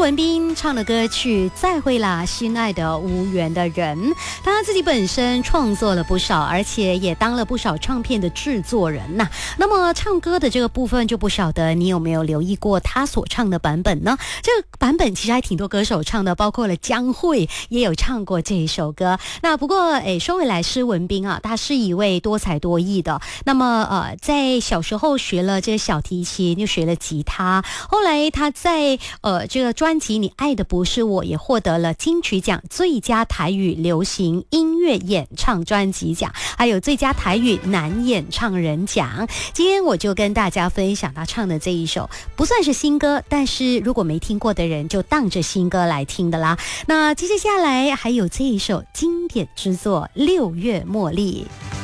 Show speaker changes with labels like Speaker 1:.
Speaker 1: 文彬唱的歌曲《再会啦，心爱的无缘的人》，他自己本身创作了不少，而且也当了不少唱片的制作人呐。那么唱歌的这个部分就不晓得你有没有留意过他所唱的版本呢？这个版本其实还挺多歌手唱的，包括了江蕙也有唱过这一首歌。那不过说回来，施文彬啊，他是一位多才多艺的。那么在小时候学了这个小提琴，又学了吉他，后来他在这个专辑《你爱的不是我》也获得了金曲奖最佳台语流行音乐演唱专辑奖，还有最佳台语男演唱人奖。今天我就跟大家分享他唱的这一首，不算是新歌，但是如果没听过的人就当着新歌来听的啦。那接下来还有这一首经典之作《六月茉莉》。